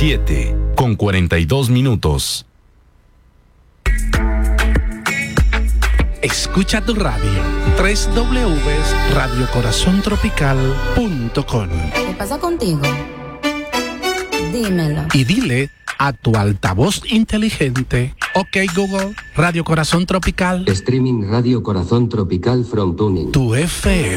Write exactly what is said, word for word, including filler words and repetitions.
siete, con cuarenta y dos minutos. Escucha tu radio. tres doble u radio corazón tropical punto com. ¿Qué pasa contigo? Dímelo. Y dile a tu altavoz inteligente: OK Google, Radio Corazón Tropical. Streaming Radio Corazón Tropical from Tuning. Tu F M.